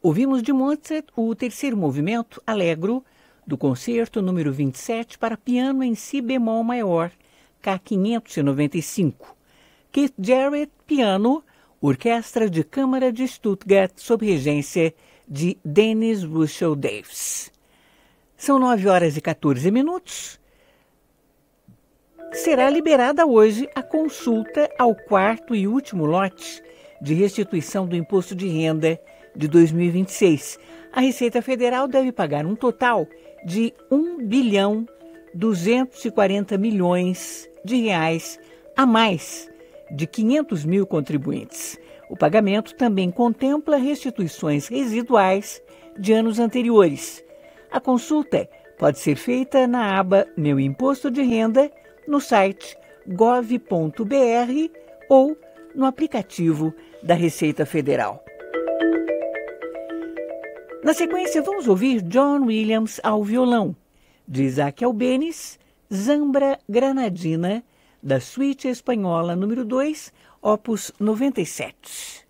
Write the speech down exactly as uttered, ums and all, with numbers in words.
Ouvimos de Mozart o terceiro movimento, Allegro, do concerto número vinte e sete para piano em si bemol maior, K quinhentos e noventa e cinco. Keith Jarrett, piano, Orquestra de Câmara de Stuttgart, sob regência de Dennis Russell Davies. São nove horas e quatorze minutos. Será liberada hoje a consulta ao quarto e último lote de restituição do imposto de renda de dois mil e vinte e seis. A Receita Federal deve pagar um total de um bilhão duzentos e quarenta milhões de reais a mais de quinhentos mil contribuintes. O pagamento também contempla restituições residuais de anos anteriores. A consulta pode ser feita na aba Meu Imposto de Renda, no site gov ponto br ou no aplicativo da Receita Federal. Na sequência, vamos ouvir John Williams ao violão, de Isaac Albéniz, Zambra Granadina, da Suíte Espanhola número dois, opus noventa e sete.